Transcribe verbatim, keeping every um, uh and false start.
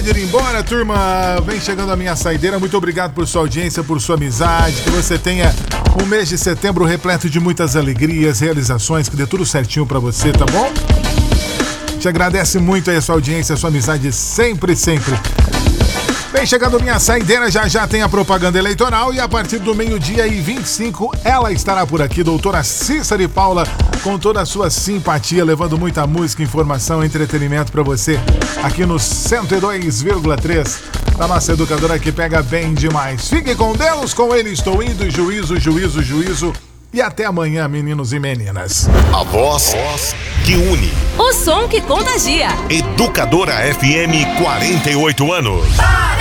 Ir embora, turma, vem chegando a minha saideira. Muito obrigado por sua audiência, por sua amizade. Que você tenha um mês de setembro repleto de muitas alegrias, realizações, que dê tudo certinho pra você, tá bom? Te agradece muito aí a sua audiência, a sua amizade sempre, sempre. Vem chegando minha saideira, já já tem a propaganda eleitoral e a partir do meio-dia e vinte e cinco ela estará por aqui, doutora Cícera de Paula, com toda a sua simpatia, levando muita música, informação, entretenimento pra você aqui no cento e dois vírgula três da nossa educadora que pega bem demais. Fique com Deus, com ele estou indo, juízo, juízo, juízo. E até amanhã, meninos e meninas. A voz que une. O som que contagia. Educadora F M, quarenta e oito anos.